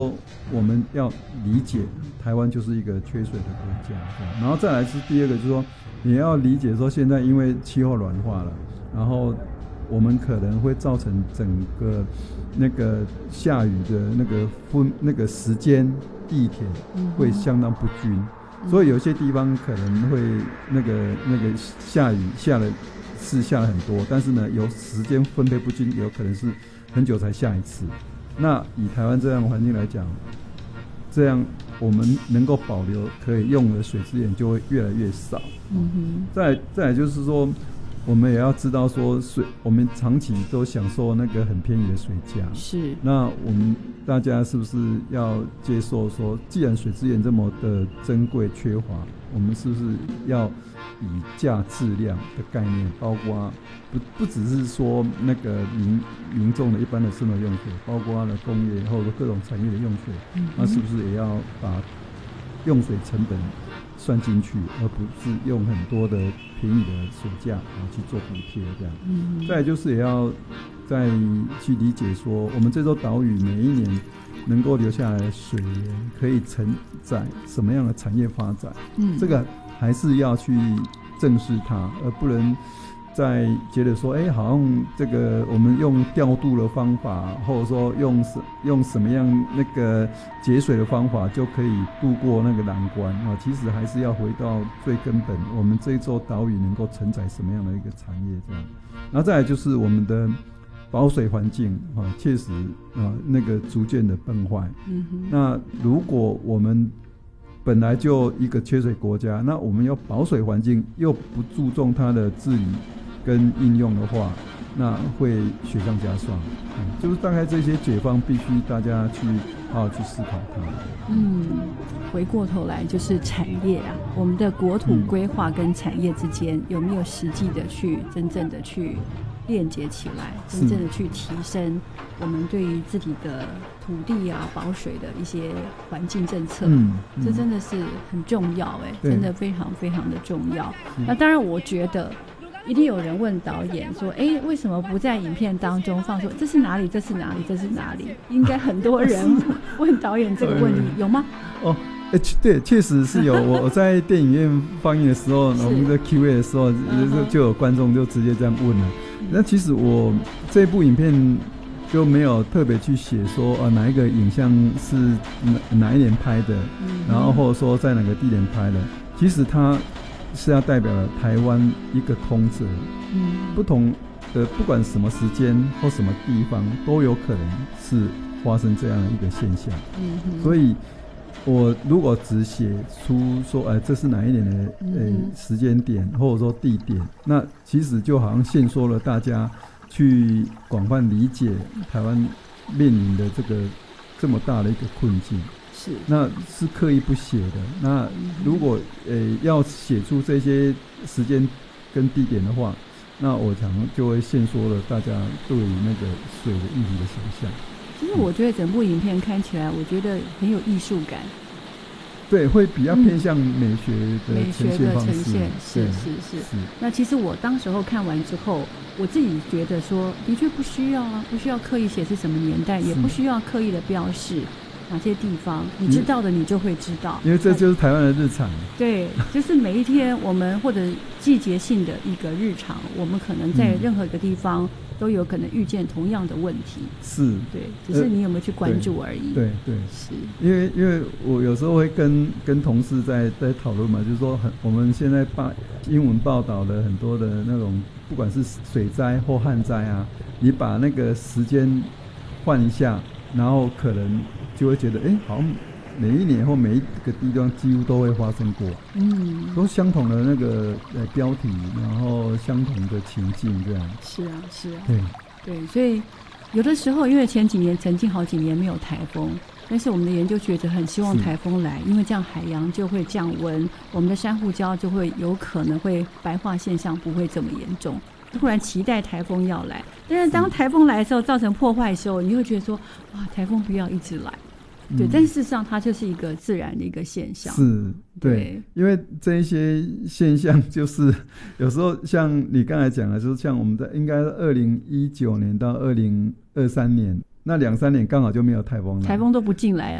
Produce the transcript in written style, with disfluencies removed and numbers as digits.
我们要理解台湾就是一个缺水的国家，然后再来是第二个，就是说你要理解说现在因为气候暖化了，然后我们可能会造成整个那个下雨的那个时间地点会相当不均，所以有些地方可能会那个下雨下了很多，但是呢有时间分配不均，有可能是很久才下一次。那以台湾这样的环境来讲，这样我们能够保留可以用的水资源就会越来越少。再来就是说，我们也要知道说我们长期都享受那个很便宜的水价， 是。那我们大家是不是要接受说，既然水资源这么的珍贵缺乏，我们是不是要以价质量的概念，包括不只是说那个民众的一般的生活用水，包括了工业或者各种产业的用水，那是不是也要把用水成本算进去，而不是用很多的便宜的水价去做补贴这样。再来就是也要再去理解说，我们这座岛屿每一年能够留下来的水源可以承载什么样的产业发展，这个还是要去正视它，而不能再觉得说，好像这个我们用调度的方法，或者说用什么样那个节水的方法就可以度过那个难关啊。其实还是要回到最根本，我们这一座岛屿能够承载什么样的一个产业这样。然后再来就是我们的保水环境确实那个逐渐的崩坏。那如果我们本来就一个缺水国家，那我们要保水环境又不注重它的治理跟应用的话，那会雪上加霜。就是大概这些解方必须大家去好好去思考它。 回过头来就是产业啊，我们的国土规划跟产业之间有没有实际的去真正的去链接起来，真正的去提升我们对于自己的土地啊保水的一些环境政策。这真的是很重要，真的非常非常的重要。那当然我觉得一定有人问导演说，为什么不在影片当中放说这是哪里，这是哪里，这是哪里？应该很多人问导演这个问题，有吗？ 对，确实是有。我在电影院放映的时候，我们在 Q&A 的时候，就有观众就直接这样问了。那其实我这部影片就没有特别去写说哪一个影像是哪一年拍的，然后或者说在哪个地点拍的。其实它是要代表了台湾一个通则，不同的不管什么时间或什么地方都有可能是发生这样的一个现象。所以我如果只写出说这是哪一年的时间点或者说地点，那其实就好像限缩了大家去广泛理解台湾面临的这么大的一个困境。那是刻意不写的。那如果要写出这些时间跟地点的话，那我想就会限缩了大家对于那个水的议题的想象。 其实我觉得整部影片看起来，我觉得很有艺术感。 对，会比较偏向美学的呈现方式。 是。那其实我当时候看完之后，我自己觉得说，的确不需要啊，不需要刻意写是什么年代，也不需要刻意的标示哪些地方，你知道的你就会知道， 因为这就是台湾的日常。 对，就是每一天我们或者季节性的一个日常，我们可能在任何一个地方都有可能遇见同样的问题。 是， 对，只是你有没有去关注而已。 对，是因为我有时候会跟同事在讨论嘛，就是说我们现在英文报道的很多的那种，不管是水灾或旱灾啊，你把那个时间换一下，然后可能就会觉得好像每一年或每一个地方几乎都会发生过，都相同的那个标题，然后相同的情境这样。 是啊，对，所以有的时候因为前几年曾经好几年没有台风，但是我们的研究学者很希望台风来，因为这样海洋就会降温，我们的珊瑚礁就会有可能会白化现象不会这么严重。突然期待台风要来，但是当台风来的时候造成破坏的时候，你会觉得说哇，台风不要一直来。对，但事实上它就是一个自然的一个现象。 是，对，因为这一些现象就是有时候像你刚才讲的，就是像我们在应该2019年到2023年那2-3年刚好就没有台风来， 台风都不进来